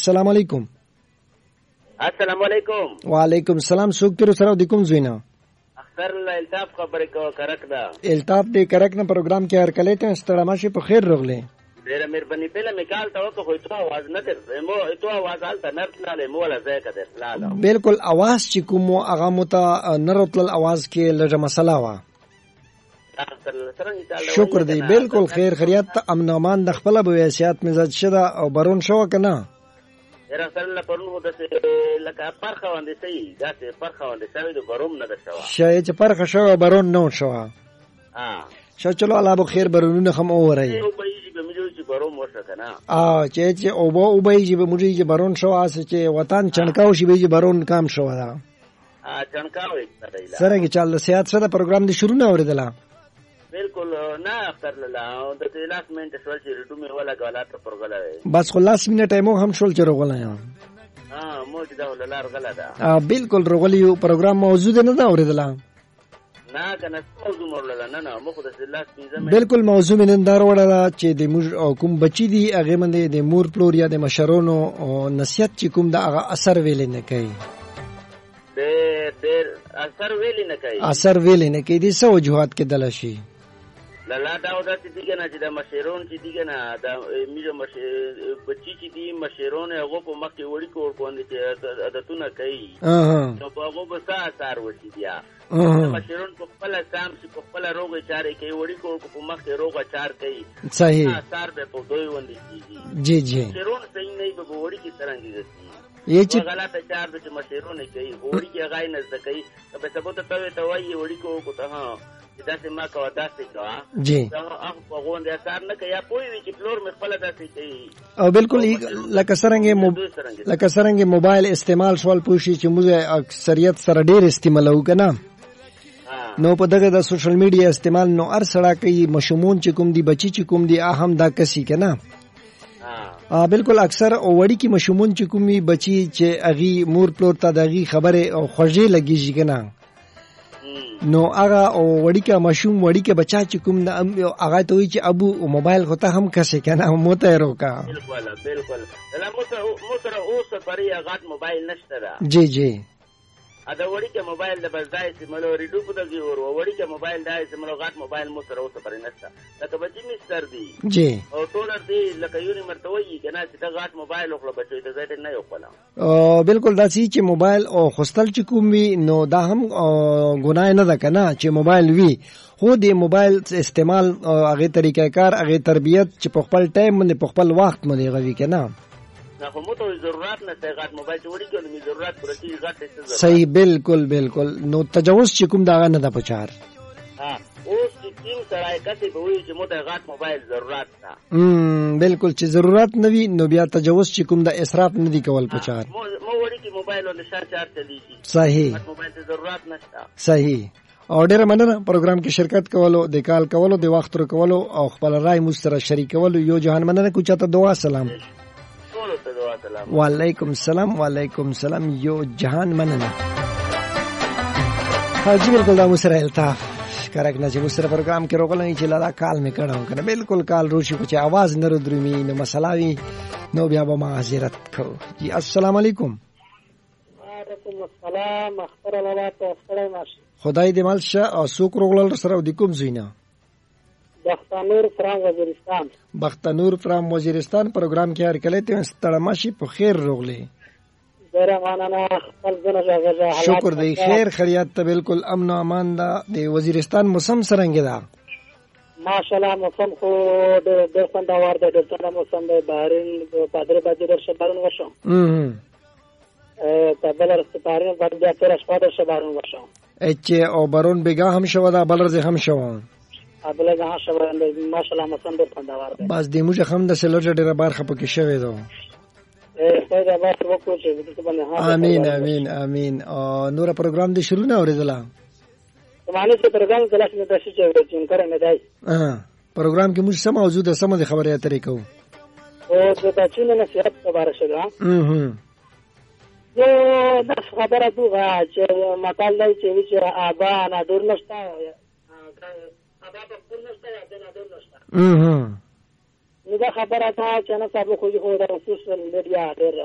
السلام علیکم. السلام علیکم. وعلیکم السلام. څوک تر سره د کوم زوینه؟ اختر الطاف خبرې کوه کرک دا. الطاف دې کرک نه پروګرام کې هر کله ته ستړی ماشي په خیر راغله. ډېره مهرباني په لمکال ته وکړو خو ته आवाज نه درځې مو ته आवाज حالته نرتلاله مو ولا ځای کده لاله. بالکل आवाज چې کوم هغه مت نرتل आवाज کې لږه مسله وا. شکر دی. بالکل خیر خیریت امن امان د خپل بویاسیات مزاج شده او برون شو کنه. یره سره پرون هو د لکه پرخه باندې سي داسې پرخه باندې سوي د بروم نه ده شوا. شای چې پرخه شو برون نه شو. شو چلو الله بو خیر برونونه هم اوري. چې او به چې به موږ چې برون شو اسه چې وطن چنکاو شي به چې برون کام شو دا. چنکاو سره کې چل سیاست سره پروګرام دې شروع نه اوریدله. بالکل نه اختر لاله د لاس منټ شول چې ریډو مې ولا غلط پرغله بس خلاص منټ ټایمو هم شول چې رغله یا مو چې دا ولر غلا ده. بالکل رغلی یو پروګرام موضوع نه دا اوریدله. نه کنه موضوع مرله نه مو خو د لاس پیزه بالکل موضوع من اندار وړه چې د کوم بچی دی هغه باندې د مور پلور یا د مشرونو نصیحت چې کوم دا هغه اثر ویل نه کوي. ډېر اثر ویل نه کوي. اثر ویل نه کوي د څه وجوهات کې دل شي. لاله دا ودا چې دیګه نه چې د مشرون چې دیګه نه د میجه بچی چې دی مشرون هغه په مخ کې وړي کور کوند چې عادتونه کوي نو په هغه به څه اثر وشي بیا. مشرون په خپل سام چې په خپل روغ چارې کوي وړي کور په مخ کې روغ چار کوي. صحیح اثر به په دوی وندي کیږي. جی جی مشرون صحیح نه به وړي کی څنګه دي یہ چې غلطه چار به مشرون کوي وړي کې غای نه ځکه په سبب ته ته وایي وړي کو ته ها داسې ما کوه داسې کوه جی هغه غونډه اثر نه کوي یا پوي وي چې فلور مې خپل داسې کوي. او بالکل لکه څنګه موبایل استعمال سوال پوښي چې موږ اکثریت سره ډیر استعمالو کنه نو په دغه د سوشل میډیا استعمال نو ار سره کوي مشمون چې کوم دی بچی چې کوم دی اهم دا کسي کنه. بالکل اکثر وړي کې مشمون چې کومي بچی چې اغي مور پلور ته دغه خبره او خوږه لګیږي کنه نو هغه وړي کې مشوم وړي کې بچا چې کوم د هغه ته وی چې ابو موبایل خو ته هم کسه کنه مو ته روکا. بالکل لا مو سره اوس پرې هغه موبایل نشته را. جی جی دا وړي کې موبایل د بزای سیملو ریډو په دغه وړي کې موبایل دای سیملو غات موبایل مو سره اوس پرې نشته لکه بچی مستر دی جی او ټولر دی لکه یونی مرتوي کنه چې دا غات موبایل خو بچی ته زیات نه یو خلا. بالکل دا چې موبایل او خستل چې کوم وی نو دا هم ګناه نه ده کنه چې موبایل وی خو د موبایل استعمال هغه طریقې کار هغه تربیت چې په خپل ټایم باندې په خپل وخت باندې غوي کنه نه خو مو ته ضرورت نه ته غات موبایل وړي کې نو ضرورت پرتی غات څه. صحیح بالکل نو تجاوز چې کوم دا نه ده پچار. اوس چې تیم سره کته به وي چې مو ته غات موبایل ضرورت ده. بالکل چې ضرورت نه وي نو بیا تجاوز چې کوم د اسراف نه دی کول پچار. مو وړي کې موبایل ول شارچار چلیږي. صحیح موبایل ته ضرورت نشته. صحیح او ډېر مننه پروګرام کې شرکت کولو د کال کولو د وخت ور کولو او خپل رائے مو سره شریکولو یو جهان مننه کو چاته دعا سلام. وعلیکم السلام یو جهان مننه. حاجی بالکل دا مسره الطاف کرک نه چې مسره پروګرام کې روغلنی چې لاله کال می کړه کنه بالکل کال روشي کو چې आवाज نه درمي نو مسلاوي نو بیا به معذرت کو. جی السلام علیکم. وعلیکم السلام اختر الله تاسو ماشي خدای دې مال شه او سوک روغلل سره د کوم زینا بختنور فرام وزیرستان پروګرام کې هر کله ته ستړماشي په خیر روغلي. شکر دی خیر خیریت ته بالکل امن او امان ده. د وزیرستان موسم څنګه ده؟ ماشاءالله موسم خو د خوندور ده. د موسم د بارین پادر باندې شبارون وشو ته بلر ستارین باندې تر شپه شبارون وشو اچ او بارون بیگا هم شو دا بلر زه هم شو ابله جهان شبرند ماشاءالله موسم د خوندور ده. بس د موږ هم د سلور ډیره برخه پکې شوې ده. امين نور پروګرام دې شروع نه اوریدله زمانه چې پروګرام کلاس نه داسې چې کار نه دی پروګرام کې موږ سم موضوع د سم د خبرې اترې کوو او د بچینه نصیحت خبره شوه نو دا خبره دوه چې مقال دی چې ابا نه دور نشته ابا په خپل نشته یا نه دور نشته نو دا خبره ده چې نه صاحب خو دا سوشل میډیا ډېر